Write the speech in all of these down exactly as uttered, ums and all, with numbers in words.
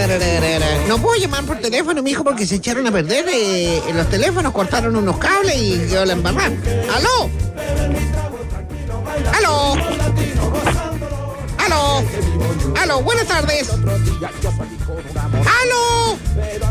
No puedo llamar por teléfono, mijo, porque se echaron a perder eh, los teléfonos, cortaron unos cables y quedó la embarrada. ¡Aló! ¡Aló! ¡Aló! ¡Aló! Buenas tardes. ¡Aló!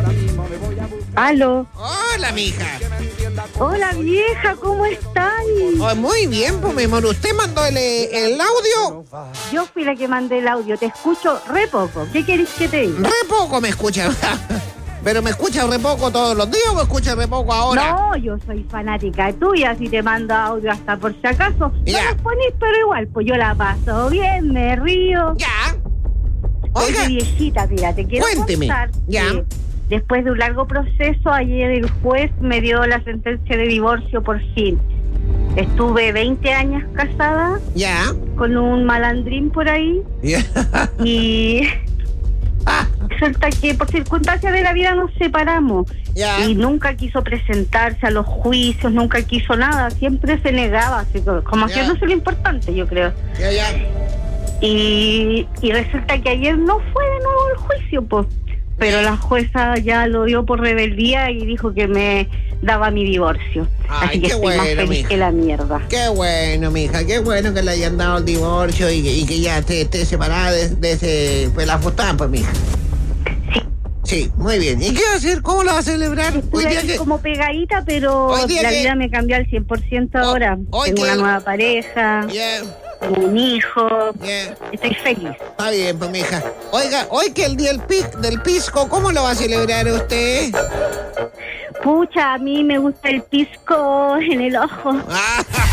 Aló. Hola, mija. Hola, vieja, ¿cómo estás? Oh, muy bien, pues, mi amor. ¿Usted mandó el, el audio? Yo fui la que mandé el audio, te escucho re poco. ¿Qué querés que te diga? Re poco me escucha. ¿Pero me escucha re poco todos los días o me escucha re poco ahora? No, yo soy fanática tuya, si te mando audio hasta por si acaso. Ya. No los ponís, pero igual, pues yo la paso bien, me río. Ya. Oiga, Oiga, viejita, mira, te quiero cuénteme. contar Ya. que después de un largo proceso, ayer el juez me dio la sentencia de divorcio por fin. Estuve veinte años casada ya. con un malandrín por ahí Ya. y resulta que por circunstancias de la vida nos separamos. Ya. Y nunca quiso presentarse a los juicios, nunca quiso nada, siempre se negaba, así como, como Ya. haciéndose lo importante, yo creo. Ya, ya. Y, y resulta que ayer no fue de nuevo el juicio, pues. Pero la jueza ya lo dio por rebeldía y dijo que me daba mi divorcio. Ay, Así que qué estoy más bueno, feliz mija. que la mierda. Qué bueno, mija, qué bueno que le hayan dado el divorcio y que, y que ya esté, esté separada de, de ese pelafustán, pues, mija. Sí. Sí, muy bien. ¿Y qué va a hacer? ¿Cómo lo va a celebrar? Hoy Estuve día ahí que... como pegadita, pero Hoy día la que- vida me cambió al cien por ciento ahora. hoy Tengo que- una nueva pareja, Yeah, un hijo. yeah. Estoy feliz. Está bien, pues, mija. Oiga, hoy que el día del, pi- del pisco, ¿cómo lo va a celebrar usted? Pucha, a mí me gusta el pisco en el ojo. Ah,